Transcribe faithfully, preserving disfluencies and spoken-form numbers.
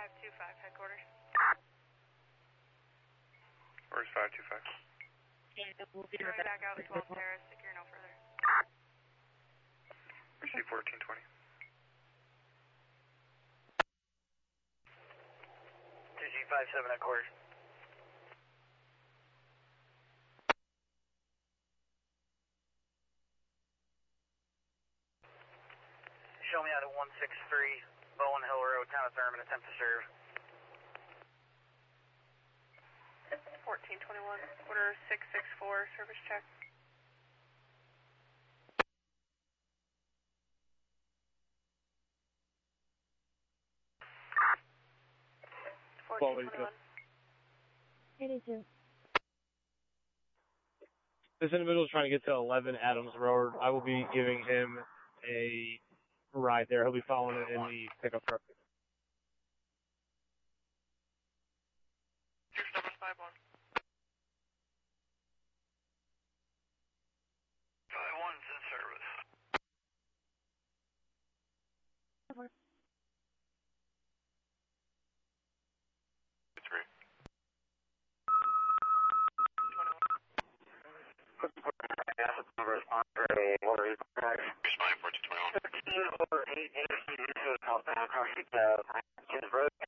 five two five, headquarters. Where's five two five? Going back out twelve Terrace, secure no further. Receive fourteen twenty. two G five seven headquarters. Show me out at one six three Bowen Hill Road, town of Thurman, attempt to serve. fourteen twenty-one, order six six four, service check. fourteen twenty-one. eighty-two. This individual is trying to get to eleven Adams Road. I will be giving him a ride there. He'll be following it in the pickup truck. two seven five one. five one's in service. Three. Respond for a water Responding fourteen twenty-one. thirteen over eight, southbound across the Road.